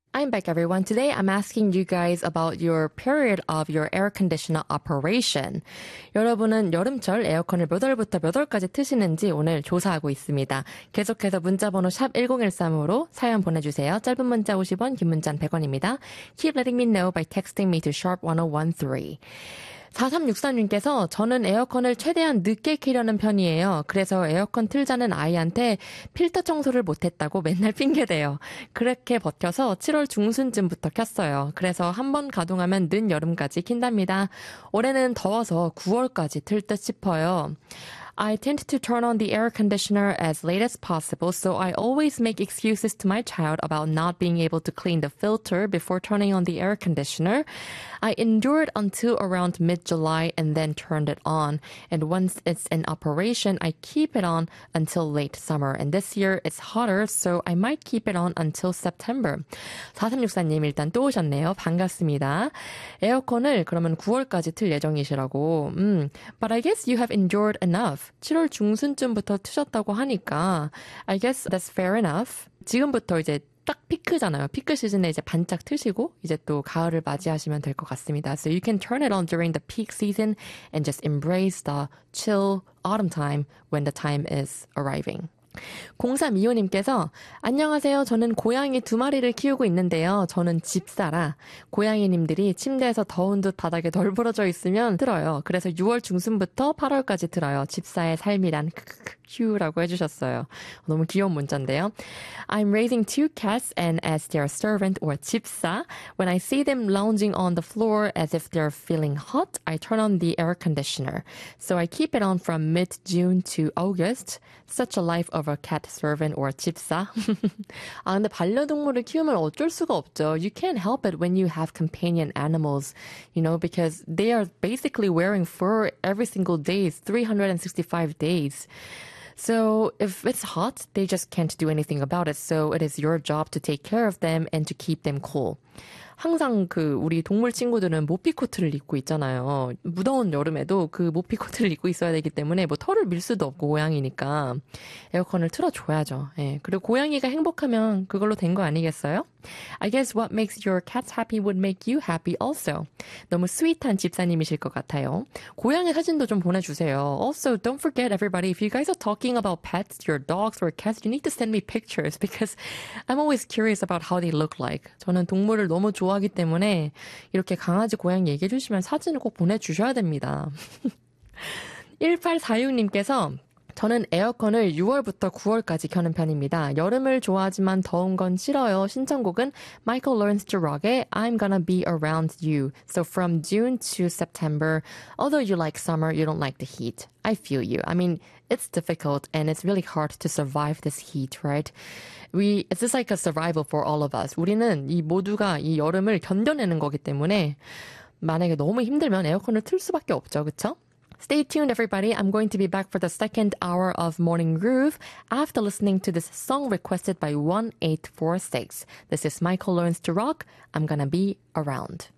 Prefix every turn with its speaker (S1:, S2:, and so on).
S1: I'm back, everyone. Today, I'm asking you guys about your period of your air conditioner operation. 여러분은 여름철 에어컨을 몇 월부터 몇 월까지 트시는지 오늘 조사하고 있습니다. 계속해서 문자번호 샵 1013으로 사연 보내주세요. 짧은 문자 50원, 긴 문자는 100원입니다. Keep letting me know by texting me to sharp 1013. 4364님께서 저는 에어컨을 최대한 늦게 켜려는 편이에요. 그래서 에어컨 틀자는 아이한테 필터 청소를 못했다고 맨날 핑계대요. 그렇게 버텨서 7월 중순쯤부터 켰어요. 그래서 한번 가동하면 늦여름까지 킨답니다. 올해는 더워서 9월까지 틀 듯 싶어요. I tend to turn on the air conditioner as late as possible, so I always make excuses to my child about not being able to clean the filter before turning on the air conditioner. I endured until around mid-July and then turned it on. And once it's in operation, I keep it on until late summer. And this year it's hotter, so I might keep it on until September. 4364님 일단 또 오셨네요. 반갑습니다. 에어컨을 그러면 9월까지 틀 예정이시라고. But I guess you have endured enough. 7월 중순쯤부터 트셨다고 하니까 I guess that's fair enough. 지금부터 이제 딱 피크잖아요. 피크 시즌에 이제 반짝 트시고 이제 또 가을을 맞이하시면 될 것 같습니다. So you can turn it on during the peak season and just embrace the chill autumn time when the time is arriving. 0325님께서 안녕하세요. 저는 고양이 2마리를 키우고 있는데요. 저는 집사라 고양이님들이 침대에서 더운 듯 바닥에 널브러져 있으면 틀어요. 그래서 6월 중순부터 8월까지 틀어요. 집사의 삶이란 휴라고 해주셨어요. 너무 귀여운 문자인데요. I'm raising 2 cats and as their servant or 집사, when I see them lounging on the floor as if they're feeling hot, I turn on the air conditioner. So I keep it on from mid-June to August. Such a life of a cat servant or 집사. 아, 근데 반려동물을 키우면 어쩔 수가 없죠. You can't help it when you have companion animals, you know, because they are basically wearing fur every single day, 365 days. So if it's hot, they just can't do anything about it. So it is your job to take care of them and to keep them cool. 항상 우리 동물 친구들은 모피 코트를 입고 있잖아요. 무더운 여름에도 그 모피 코트를 입고 있어야 되기 때문에 뭐 털을 밀 수도 없고 고양이니까 에어컨을 틀어줘야죠. 예. 그리고 고양이가 행복하면 그걸로 된 거 아니겠어요? I guess what makes your cats happy would make you happy also. 너무 스윗한 집사님이실 것 같아요. 고양이 사진도 좀 보내주세요. Also, don't forget everybody, if you guys are talking about pets, your dogs or cats, you need to send me pictures because I'm always curious about how they look like. 저는 동물을 너무 좋아하기 때문에 이렇게 강아지, 고양이 얘기해 주시면 사진을 꼭 보내주셔야 됩니다. 1846님께서 저는 에어컨을 6월부터 9월까지 켜는 편입니다. 여름을 좋아하지만 더운 건 싫어요. 신청곡은 Michael Learns to Rock의 I'm Gonna Be Around You. So from June to September, although you like summer, you don't like the heat. I feel you. I mean, it's difficult and it's really hard to survive this heat, right? It's just like a survival for all of us. 우리는 이 모두가 이 여름을 견뎌내는 거기 때문에 만약에 너무 힘들면 에어컨을 틀 수밖에 없죠. 그쵸? Stay tuned, everybody. I'm going to be back for the second hour of Morning Groove after listening to this song requested by 1846. This is Michael Learns to Rock. I'm gonna be around.